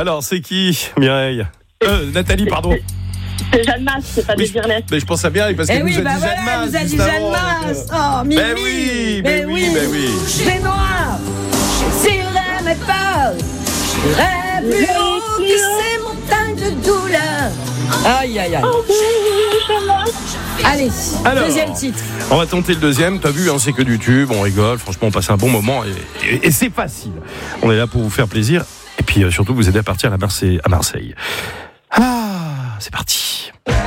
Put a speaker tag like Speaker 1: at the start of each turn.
Speaker 1: Alors, c'est qui, Mireille? Nathalie, pardon.
Speaker 2: C'est Jeanne Masse, c'est pas Désirless.
Speaker 1: Mais je pense à Mireille parce qu'elle nous a dit Jeanne Masse.
Speaker 3: nous a dit Jeanne Masse. Oh, Mimi.
Speaker 1: Mais oui.
Speaker 3: C'est noir. J'irai mes peurs. J'irai plus haut que ces montagnes de douleur. Aïe. Allez,
Speaker 1: Alors,
Speaker 3: deuxième titre.
Speaker 1: On va tenter le deuxième. T'as vu, c'est que du tube, on rigole. Franchement, on passe un bon moment et c'est facile. On est là pour vous faire plaisir et puis surtout vous aider à partir à Marseille. Ah, c'est parti.